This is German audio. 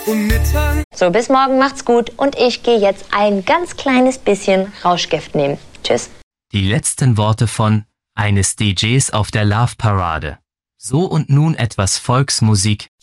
und Mittag. So, bis morgen, macht's gut und ich gehe jetzt ein ganz kleines bisschen Rauschgift nehmen. Tschüss. Die letzten Worte von eines DJs auf der Love Parade. So und nun etwas Volksmusik